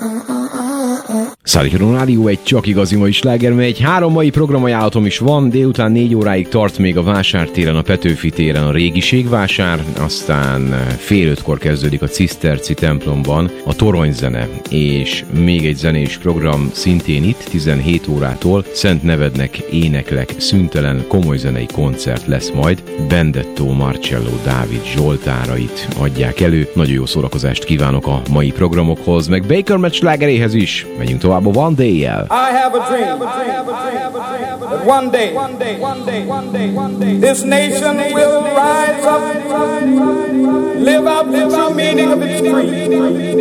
Szállítjon Rádió egy csak igazi mai sláger, mert egy 3 mai programajánlatom is van. Délután 4 óráig tart még a Vásártéren, a Petőfi téren a Régiségvásár, aztán fél 5-kor kezdődik a Ciszterci templomban a toronyzene, és még egy zenés program szintén itt 17 órától Szent Nevednek éneklek, szüntelen komoly zenei koncert lesz majd. Benedetto, Marcello, Dávid Zsoltárait adják elő. Nagyon jó szórakozást kívánok a mai programokhoz, meg Baker Match slágeréhez is. Megyünk tovább a One Day-jel. I have a dream that one day this nation will rise up, live out the true meaning of its creed.